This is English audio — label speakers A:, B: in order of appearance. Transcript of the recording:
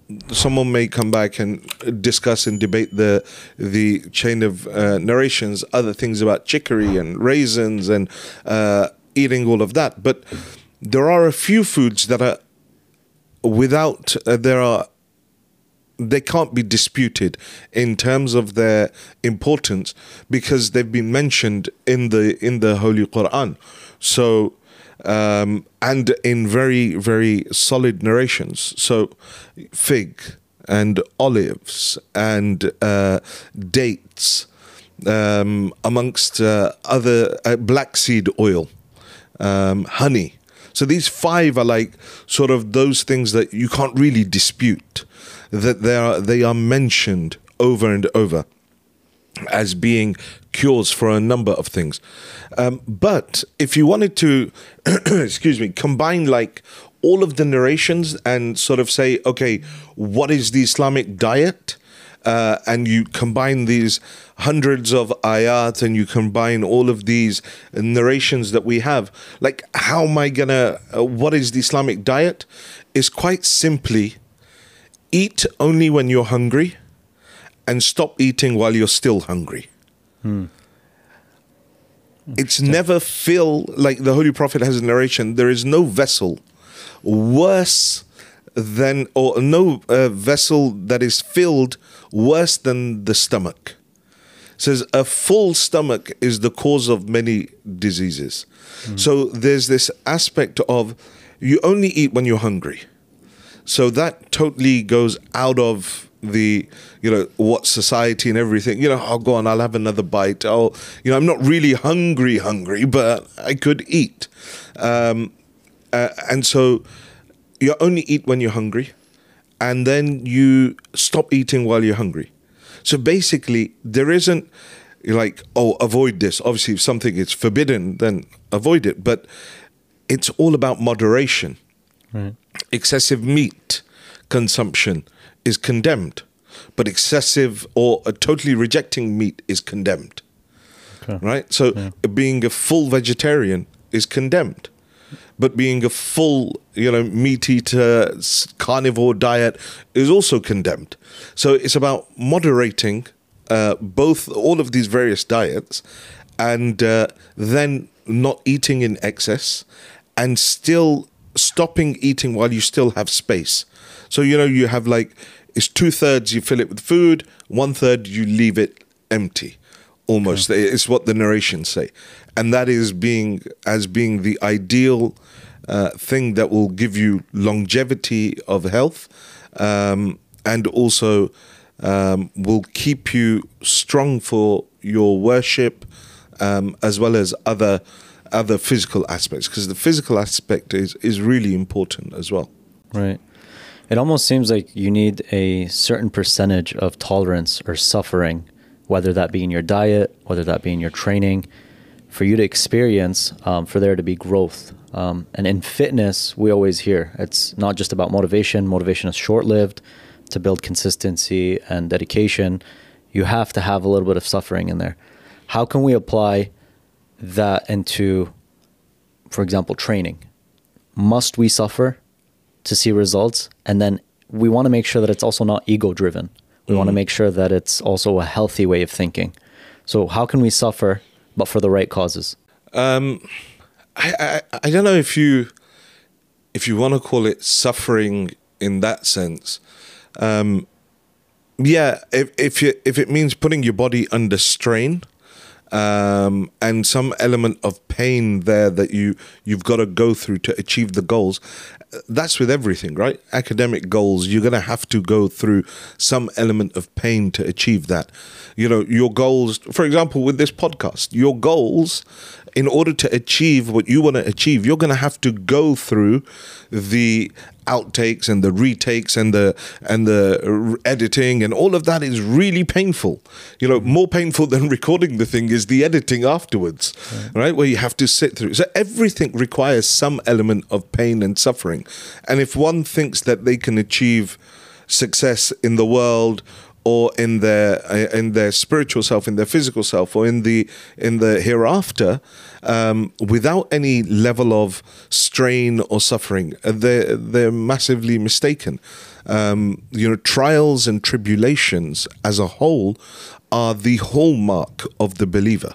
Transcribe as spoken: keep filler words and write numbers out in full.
A: someone may come back and discuss and debate the the chain of uh, narrations, other things about chicory and raisins and uh, eating all of that. But there are a few foods that are without, uh, there are, they can't be disputed in terms of their importance because they've been mentioned in the in the Holy Quran. So, um, and in very, very solid narrations. So, fig and olives and uh, dates, um, amongst uh, other, uh, black seed oil, um, honey. So these five are like sort of those things that you can't really dispute, that they are, they are mentioned over and over as being cures for a number of things. Um, but if you wanted to, excuse me, combine like all of the narrations and sort of say, okay, what is the Islamic diet? Uh, and you combine these hundreds of ayat and you combine all of these narrations that we have, like how am I gonna, uh, what is the Islamic diet? Is quite simply eat only when you're hungry and stop eating while you're still hungry. Hmm. It's never fill, like the Holy Prophet has a narration, there is no vessel worse than, or no uh, vessel that is filled worse than the stomach. It says a full stomach is the cause of many diseases. Mm. So there's this aspect of you only eat when you're hungry. So that totally goes out of the, you know, what society and everything, you know, I'll go on, I'll have another bite. I'll, you know, I'm not really hungry, hungry, but I could eat. Um, uh, and so you only eat when you're hungry, and then you stop eating while you're hungry. So basically, there isn't like, oh, avoid this. Obviously, if something is forbidden, then avoid it. But it's all about moderation. Right. Excessive meat consumption is condemned, but excessive or uh, totally rejecting meat is condemned. Okay. Right? So yeah. Being a full vegetarian is condemned. But being a full, you know, meat eater, carnivore diet is also condemned. So it's about moderating uh, both, all of these various diets, and uh, then not eating in excess, and still stopping eating while you still have space. So, you know, you have like, it's two thirds you fill it with food, one third you leave it empty. Almost, okay. It's what the narrations say. And that is being, as being the ideal uh, thing that will give you longevity of health, um, and also um, will keep you strong for your worship, um, as well as other other physical aspects, because the physical aspect is, is really important as well.
B: Right. It almost seems like you need a certain percentage of tolerance or suffering, whether that be in your diet, whether that be in your training, for you to experience, um, for there to be growth. Um, and in fitness, we always hear, it's not just about motivation. Motivation is short-lived. To build consistency and dedication, you have to have a little bit of suffering in there. How can we apply that into, for example, training? Must we suffer to see results? And then we want to make sure that it's also not ego-driven. We mm. want to make sure that it's also a healthy way of thinking. So how can we suffer, but for the right causes? Um,
A: I, I I don't know if you if you want to call it suffering in that sense. Um, yeah, if if you if it means putting your body under strain, um, and some element of pain there that you you've got to go through to achieve the goals. That's with everything, right? Academic goals, you're going to have to go through some element of pain to achieve that. You know, your goals, for example, with this podcast, your goals, in order to achieve what you want to achieve, you're going to have to go through the outtakes and the retakes and the and the editing, and all of that is really painful. You know, more painful than recording the thing is the editing afterwards, right? right? Where you have to sit through. So everything requires some element of pain and suffering. And if one thinks that they can achieve success in the world, or in their in their spiritual self, in their physical self, or in the in the hereafter, um, without any level of strain or suffering, they're they're massively mistaken. um, you know, trials and tribulations as a whole are the hallmark of the believer.